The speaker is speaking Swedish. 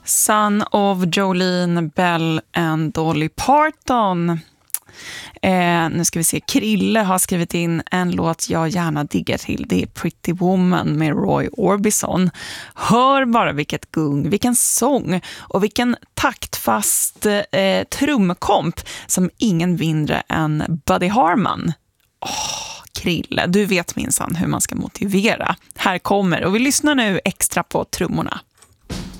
Son of Jolene Bell and Dolly Parton. Nu ska vi se, Krille har skrivit in en låt jag gärna diggar till. Det är Pretty Woman med Roy Orbison. Hör bara vilket gung, vilken sång och vilken taktfast trumkomp som ingen mindre än Buddy Harman. Krille, du vet minsann hur man ska motivera. Här kommer, och vi lyssnar nu extra på trummorna.